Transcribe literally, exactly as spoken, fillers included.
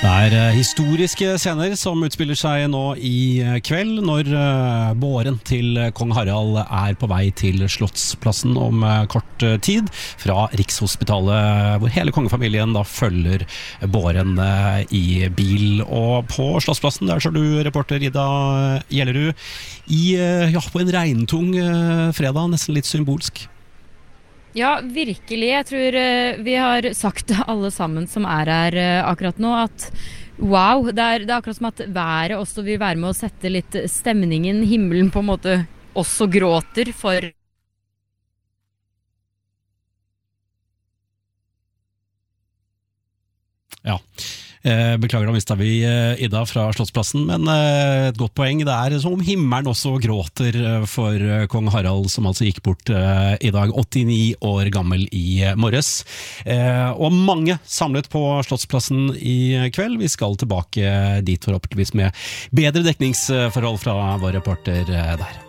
Det er eh, historiske scener som utspiller seg nå i eh, kveld, når eh, båren til kong Harald er på vei til Slottsplassen om eh, kort eh, tid, fra Rikshospitalet, hvor hele kongefamilien da følger båren eh, i bil. Og på Slottsplassen, der så du reporter Ida Gjellerud, i, eh, ja, på en regntung eh, fredag, nesten litt symbolsk. Ja, virkelig. Jeg tror uh, vi har sagt alle sammen som er her uh, akkurat nå, at wow, det er, det er akkurat som at været også vil være med å sette litt stemningen, himmelen på en måte også gråter for... Ja, eh, beklager, da mistet vi eh, Ida fra Slottsplassen, men eh, et godt poeng. Det er som om himmelen også gråter eh, for eh, kong Harald, som altså gikk bort eh, i dag, åttini år gammel i eh, morges. Eh, og mange samlet på Slottsplassen i kveld. Vi skal tilbake dit forhåpentligvis med bedre dekningsforhold fra vår reporter eh, der.